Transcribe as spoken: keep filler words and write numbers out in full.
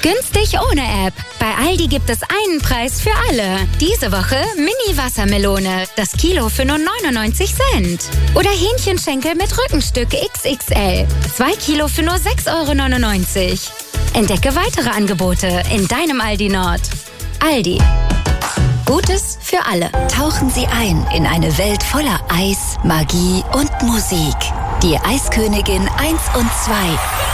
Günstig ohne App. Bei Aldi gibt es einen Preis für alle. Diese Woche Mini-Wassermelone. Das Kilo für nur neunundneunzig Cent. Oder Hähnchenschenkel mit Rückenstück X X L. Zwei Kilo für nur sechs Euro neunundneunzig. Entdecke weitere Angebote in deinem Aldi Nord. Aldi. Gutes für alle. Tauchen Sie ein in eine Welt voller Eis, Magie und Musik. Die Eiskönigin eins und zwei